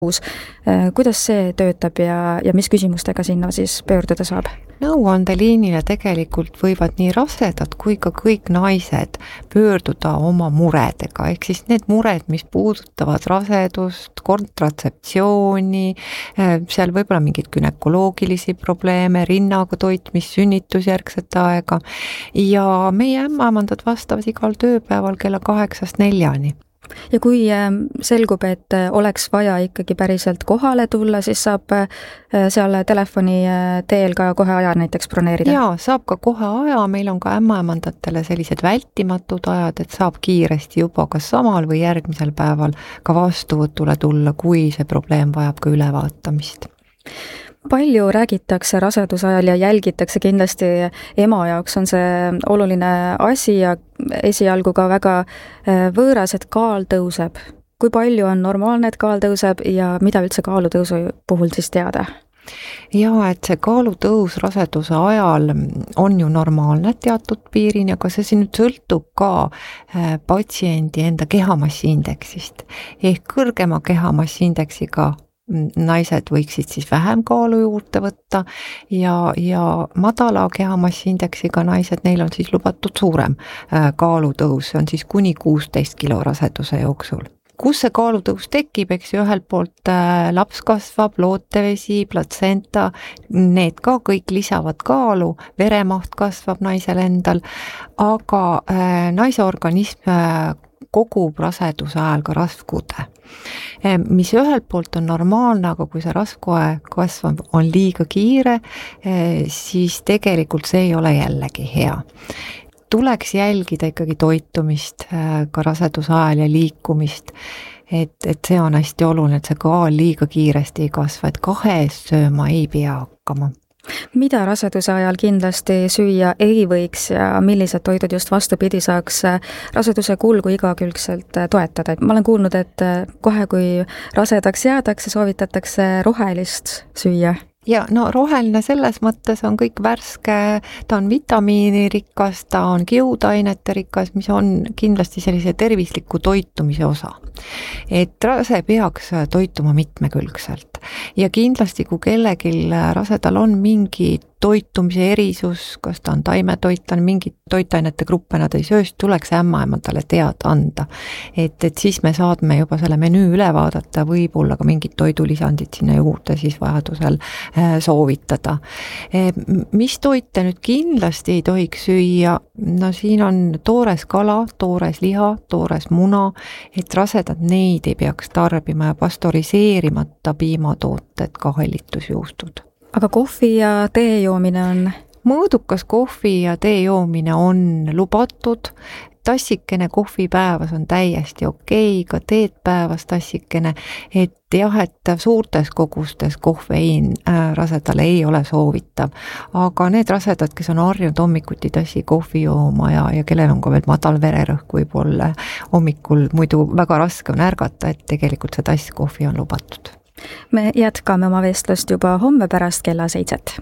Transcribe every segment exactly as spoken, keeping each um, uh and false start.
Kuidas see töötab ja, ja mis küsimustega sinna siis pöörduda saab? Nõuandeliinile tegelikult võivad nii rasedad kui ka kõik naised pöörduda oma muredega, ehk siis need mured, mis puudutavad rasedust, kontratseptsiooni, seal võib-olla mingid günekoloogilisi probleeme, rinnaga toitmist, sünnitusjärgset aega ja meie ämmaemandad vastavad igal tööpäeval kella kaheksast neljani. Ja kui selgub, et oleks vaja ikkagi päriselt kohale tulla, siis saab seal telefoni teel ka kohe aja näiteks broneerida? Jaa, saab ka kohe aja, meil on ka ämmaemandatele sellised vältimatud ajad, et saab kiiresti juba kas samal või järgmisel päeval ka vastuvõtule tulla, kui see probleem vajab ka ülevaatamist. Palju räägitakse raseduse ajal ja jälgitakse kindlasti ema jaoks on see oluline asi ja esialgu ka väga võõras, et kaal tõuseb. Kui palju on normaalne, et kaal tõuseb ja mida üldse kaalutõusu puhul siis teada? Jaa, et see kaalutõus raseduse ajal on ju normaalne teatud piirin, aga see siin nüüd sõltub ka patsiendi enda kehamassiindeksist. Ehk kõrgema kehamassiindeksiga naised võiksid siis vähem kaalu juurde võtta ja, ja madala kehamassiindeksiga naised, neil on siis lubatud suurem kaalutõus, see on siis kuni kuusteist kilo raseduse jooksul. Kus see kaalutõus tekib, eks ju, ühelt poolt laps kasvab, lootevesi, platsenta, need ka kõik lisavad kaalu, veremaht kasvab naisel endal, aga naise organism kogub raseduse ajal ka rasvkude, mis ühelt poolt on normaalne, aga kui see rasvkoe kasvab on liiga kiire, siis tegelikult see ei ole jällegi hea. Tuleks jälgida ikkagi toitumist ka raseduse ajal ja liikumist, et, et see on hästi oluline, et see kaal liiga kiiresti ei kasva, et kahest sööma ei pea hakkama. Mida raseduse ajal kindlasti süüa ei võiks ja millised toidud just vastupidi saaks raseduse kulgu igakülgselt toetada? Ma olen kuulnud, et kohe kui rasedaks jäädakse, soovitatakse rohelist süüa. Ja no roheline selles mõttes on kõik värske, ta on vitamiinirikas, ta on kiudainete rikas, mis on kindlasti sellise tervisliku toitumise osa. Et rase peaks toituma mitmekülgselt ja kindlasti kui kellelgi rasedal on mingi toitumise erisus, kas ta on taimetoitlane, mingid toitainete gruppe nad ei söö, tuleks ämmaemandale teada anda. Et, et siis me saadme juba selle menüü üle vaadata, võib-olla ka mingid toidulisandid sinna juurde siis vajadusel soovitada. Mis toite nüüd kindlasti ei tohiks süüa? No siin on toores kala, toores liha, toores muna, et rasedad neid ei peaks tarbima ja pastoriseerimata piimatooted, ka hallitusjuustud. Aga kohvi ja tee joomine on? Mõõdukas kohvi ja tee joomine on lubatud. Tassikene kohvi päevas on täiesti okei, ka teed päevas tassikene, et jah, et suurtes kogustes kohveiin rasedale ei ole soovitav. Aga need rasedad, kes on harjunud hommikuti tassi kohvi jooma ja, ja kellel on ka veel madal vererõhk võib-olla hommikul, muidu väga raske on ärgata, et tegelikult see tass kohvi on lubatud. Me jätkame oma vestlust juba homme pärast kella seitset.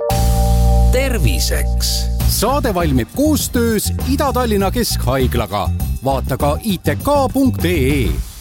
Terviseks. Saade valmib koostöös Ida-Tallinna Keskhaiglaga. Vaata ka i t k punkt e e.